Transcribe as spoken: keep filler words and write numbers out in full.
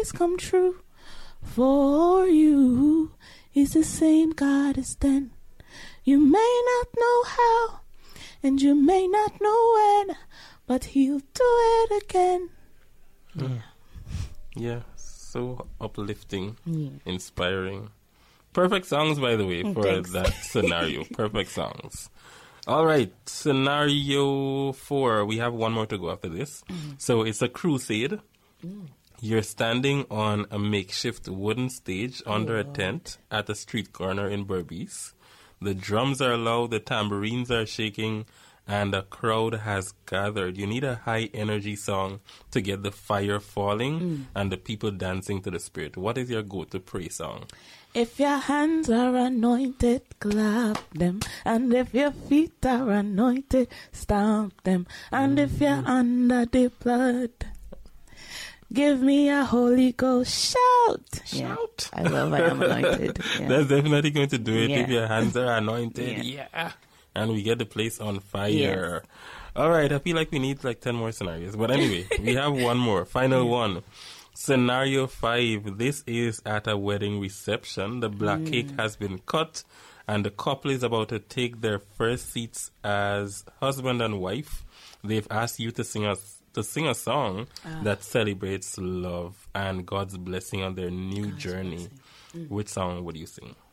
always come true for you. He's the same God as then. You may not know how, and you may not know when, but he'll do it again. Mm. Yeah, so uplifting, yeah. inspiring. Perfect songs, by the way, for Thanks. that scenario. Perfect songs. All right, scenario four. We have one more to go after this. Mm-hmm. So it's a crusade. Mm. You're standing on a makeshift wooden stage oh, under a tent Lord. At a street corner in Berbice. The drums are loud, the tambourines are shaking, and a crowd has gathered. You need a high energy song to get the fire falling mm. and the people dancing to the Spirit. What is your go-to praise song? If your hands are anointed, clap them. And if your feet are anointed, stomp them. And mm-hmm. if you're under the blood, give me a Holy Ghost shout. Shout. Yeah. I love I am anointed. Yeah. That's definitely going to do it yeah. if your hands are anointed. Yeah. yeah. And we get the place on fire. Yes. All right. I feel like we need like ten more scenarios. But anyway, we have one more. Final yeah. one. Scenario five. This is at a wedding reception. The black mm. cake has been cut and the couple is about to take their first seats as husband and wife. They've asked you to sing a, to sing a song ah. that celebrates love and God's blessing on their new God's journey. Mm. Which song would you sing?